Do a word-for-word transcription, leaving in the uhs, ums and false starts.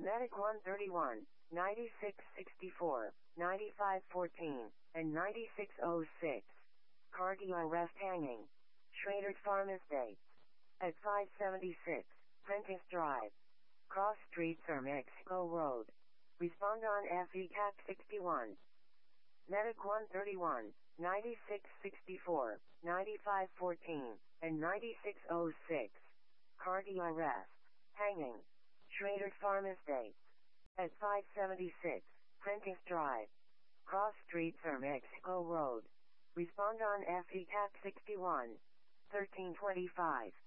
Medic one thirty-one, ninety-six sixty-four, ninety-five fourteen, and ninety-six oh six. Cardio arrest hanging. Schrader Farm Estates. At five seventy-six, Prentice Drive. Cross Street or Mexico Road. Respond on F E C A P sixty-one. Medic one thirty-one, ninety-six sixty-four, ninety-five fourteen, and ninety-six oh six. Cardio arrest. Hanging. Schrader Farm Estates. At five seventy-six, Prentice Drive. Cross Street or Mexico Road. Respond on F E C A P sixty-one. thirteen twenty-five.